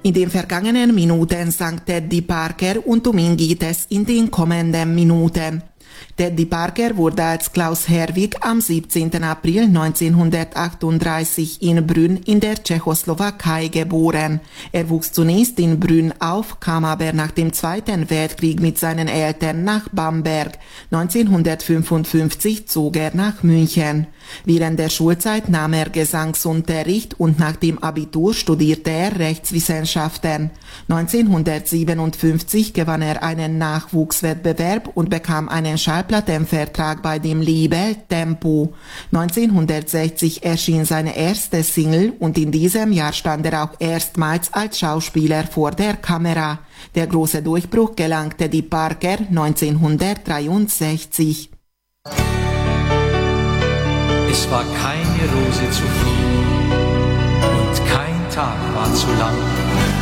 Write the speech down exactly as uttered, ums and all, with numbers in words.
In den vergangenen Minuten sang Teddy Parker und um ihn geht es in den kommenden Minuten. Teddy Parker wurde als Klaus Herwig am siebzehnten April neunzehnhundertachtunddreißig in Brünn in der Tschechoslowakei geboren. Er wuchs zunächst in Brünn auf, kam aber nach dem Zweiten Weltkrieg mit seinen Eltern nach Bamberg. neunzehnhundertfünfundfünfzig zog er nach München. Während der Schulzeit nahm er Gesangsunterricht und nach dem Abitur studierte er Rechtswissenschaften. neunzehnhundertsiebenundfünfzig gewann er einen Nachwuchswettbewerb und bekam einen Schallplattenvertrag bei dem Label Tempo. neunzehnhundertsechzig erschien seine erste Single und in diesem Jahr stand er auch erstmals als Schauspieler vor der Kamera. Der große Durchbruch gelang Teddy Parker neunzehnhundertdreiundsechzig. Es war keine Rose zu früh und kein Tag war zu lang.